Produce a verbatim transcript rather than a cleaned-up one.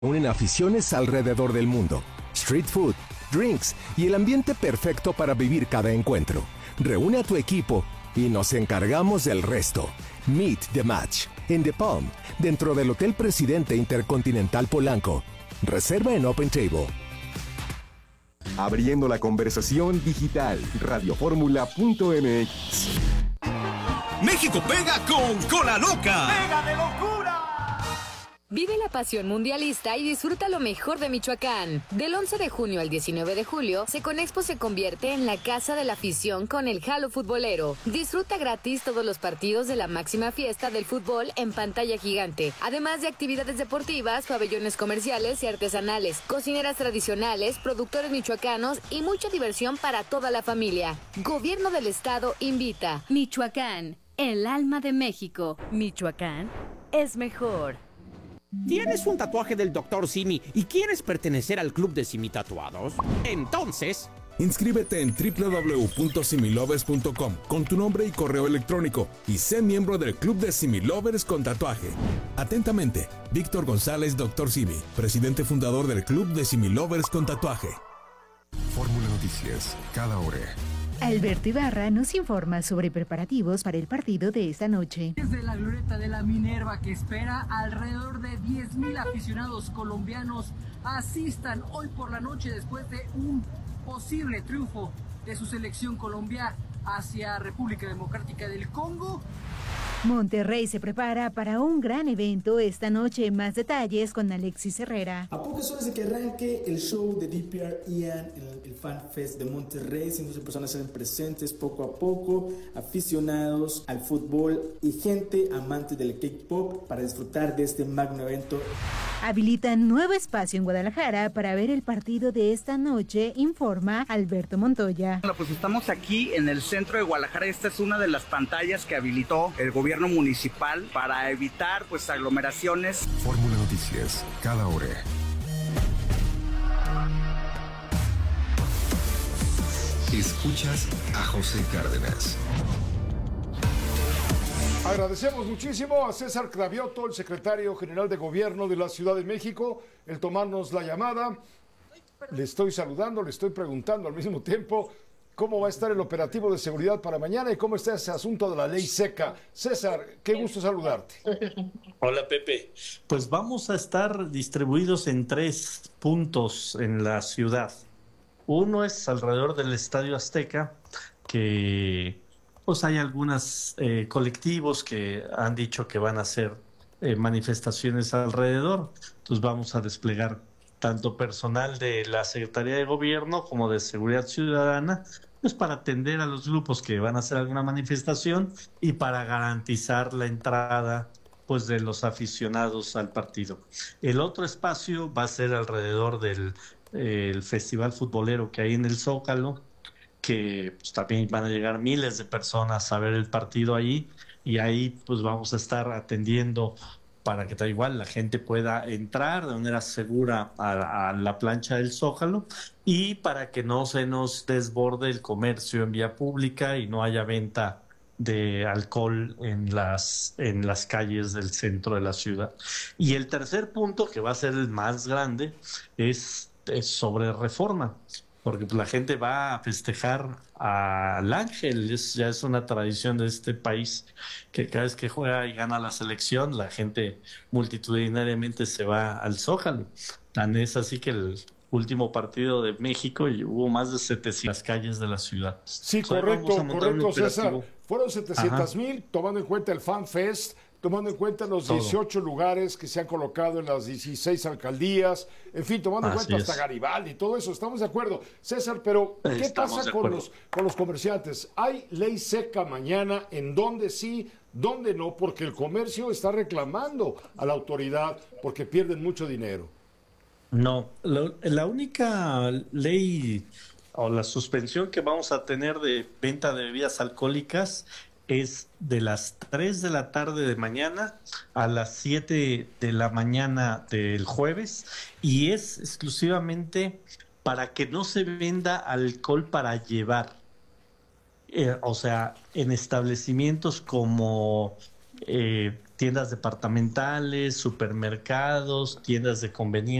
Unen aficiones alrededor del mundo, street food, drinks y el ambiente perfecto para vivir cada encuentro. Reúne a tu equipo y nos encargamos del resto. Meet the Match en The Palm, dentro del Hotel Presidente Intercontinental Polanco. Reserva en Open Table. Abriendo la conversación digital, radioformula punto m x. México pega con Cola Loca. ¡Pega de locura! Vive la pasión mundialista y disfruta lo mejor de Michoacán. Del once de junio al diecinueve de julio, Seconexpo se convierte en la casa de la afición con el Halo Futbolero. Disfruta gratis todos los partidos de la máxima fiesta del fútbol en pantalla gigante, además de actividades deportivas, pabellones comerciales y artesanales, cocineras tradicionales, productores michoacanos y mucha diversión para toda la familia. Gobierno del Estado invita. Michoacán, el alma de México. Michoacán es mejor. ¿Tienes un tatuaje del doctor Simi y quieres pertenecer al club de Simi Tatuados? Entonces, inscríbete en doble u doble u doble u punto similovers punto com con tu nombre y correo electrónico y sé miembro del club de Similovers con tatuaje. Atentamente, Víctor González, doctor Simi, presidente fundador del club de Similovers con tatuaje. Fórmula Noticias, cada hora. Alberto Ibarra nos informa sobre preparativos para el partido de esta noche. Desde la glorieta de la Minerva, que espera alrededor de diez mil aficionados colombianos asistan hoy por la noche después de un posible triunfo de su selección Colombia hacia República Democrática del Congo. Monterrey se prepara para un gran evento esta noche. Más detalles con Alexis Herrera. A pocas horas de que arranque el show de D P R Ian, el, el Fan Fest de Monterrey, cientos de personas serán presentes poco a poco, aficionados al fútbol y gente amante del K-pop para disfrutar de este magno evento. Habilitan nuevo espacio en Guadalajara para ver el partido de esta noche, informa Alberto Montoya. Bueno, pues estamos aquí en el centro de Guadalajara. Esta es una de las pantallas que habilitó el gobierno municipal para evitar pues aglomeraciones. Fórmula Noticias, cada hora. Escuchas a José Cárdenas. Agradecemos muchísimo a César Cravioto, el secretario general de Gobierno de la Ciudad de México, el tomarnos la llamada. Le estoy saludando, le estoy preguntando al mismo tiempo cómo va a estar el operativo de seguridad para mañana y cómo está ese asunto de la ley seca. César, qué gusto saludarte. Hola, Pepe. Pues vamos a estar distribuidos en tres puntos en la ciudad. Uno es alrededor del Estadio Azteca, que pues hay algunos eh, colectivos que han dicho que van a hacer eh, manifestaciones alrededor. Entonces vamos a desplegar tanto personal de la Secretaría de Gobierno como de Seguridad Ciudadana, pues para atender a los grupos que van a hacer alguna manifestación y para garantizar la entrada pues de los aficionados al partido. El otro espacio va a ser alrededor del eh, el festival futbolero que hay en el Zócalo, que pues también van a llegar miles de personas a ver el partido ahí, y ahí pues vamos a estar atendiendo para que tal igual la gente pueda entrar de manera segura a, a la plancha del Zócalo y para que no se nos desborde el comercio en vía pública y no haya venta de alcohol en las, en las calles del centro de la ciudad. Y el tercer punto, que va a ser el más grande, es, es sobre Reforma, porque pues, la gente va a festejar al Ángel. Es, ya es una tradición de este país que cada vez que juega y gana la selección, la gente multitudinariamente se va al Zócalo. Tan es así que el último partido de México y hubo más de setecientas calles de la ciudad. Sí, o sea, correcto, correcto, César. Fueron setecientas mil, tomando en cuenta el Fan Fest, tomando en cuenta los Todo. dieciocho lugares que se han colocado en las dieciséis alcaldías, en fin, tomando Así en cuenta es. hasta Garibaldi y todo eso. Estamos de acuerdo, César, pero ¿qué Estamos pasa con los, con los comerciantes? ¿Hay ley seca mañana? ¿En dónde sí, dónde no? Porque el comercio está reclamando a la autoridad porque pierden mucho dinero. No, la, la única ley o la suspensión que vamos a tener de venta de bebidas alcohólicas es de las tres de la tarde de mañana a las siete de la mañana del jueves, y es exclusivamente para que no se venda alcohol para llevar. Eh, o sea, en establecimientos como eh, tiendas departamentales, supermercados, tiendas de conveniencia